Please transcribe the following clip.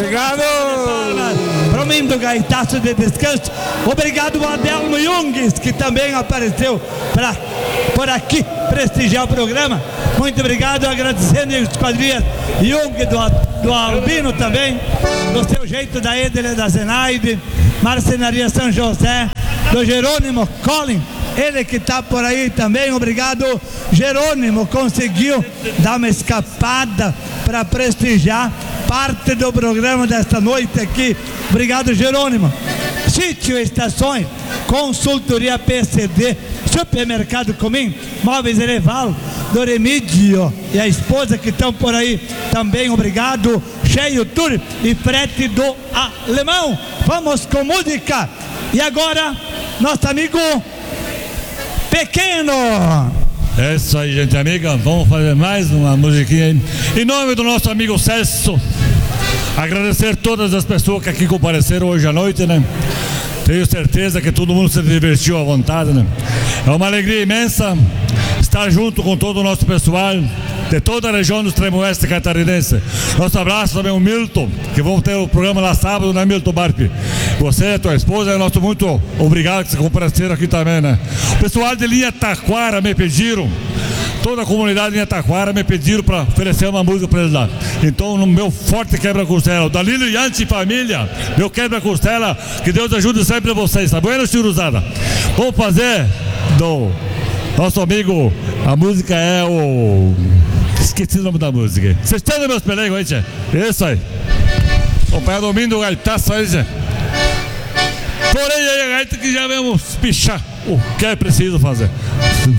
Obrigado. Para mim do Gaitaço de Descanso. Obrigado ao Adelmo Jungs, que também apareceu por aqui prestigiar o programa. Muito obrigado, agradecendo a esquadrilha Jung do Albino também, do seu jeito da Edele da Zenaide, Marcenaria São José, do Jerônimo Collin, ele que está por aí também. Obrigado, Jerônimo, conseguiu dar uma escapada para prestigiar parte do programa desta noite aqui. Obrigado, Jerônimo. Sítio Estações, Consultoria PCD, Supermercado Comim, Móveis Eleval, do Remídio e a esposa que estão por aí também. Obrigado, Cheio Tour e frete do Alemão. Vamos com música. E agora, nosso amigo Pequeno. É isso aí, gente amiga. Vamos fazer mais uma musiquinha aí. Em nome do nosso amigo Celso, agradecer todas as pessoas que aqui compareceram hoje à noite, né? Tenho certeza que todo mundo se divertiu à vontade, né? É uma alegria imensa estar junto com todo o nosso pessoal de toda a região do extremo oeste catarinense. Nosso abraço também ao Milton, que vamos ter o programa lá sábado, né, Milton Barpi? Você, tua esposa, nosso muito obrigado que se compareceram aqui também, né? O pessoal de Linha Taquara me pediram, toda a comunidade de Linha Taquara me pediram para oferecer uma música para eles lá. Então, no meu forte quebra-costela, o Dalilo Yanti e família, meu quebra-costela, que Deus ajude sempre vocês, tá bueno, Chiruzada? Vamos fazer do nosso amigo, a música é o... Esqueci o nome da música. Vocês estão nos meus pelegos aí, tchê? Isso aí. Acompanhar Domingo Gaitaço aí, tchê. Porém, aí a gaita que já vamos pichar o que é preciso fazer.